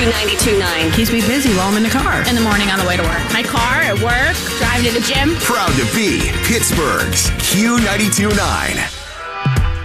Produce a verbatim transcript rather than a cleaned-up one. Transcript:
ninety-two point nine. Keeps me busy while I'm in the car. In the morning on the way to work. My car, at work, driving to the gym. Proud to be Pittsburgh's Q ninety-two point nine.